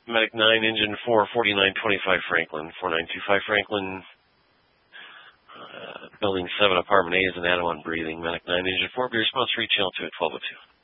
Medic 9, Engine 4, 4925 Franklin, 4925 Franklin. Building 7, Apartment A is an add-on breathing. Medic 9, Engine 4, be response, reach out to at 1202.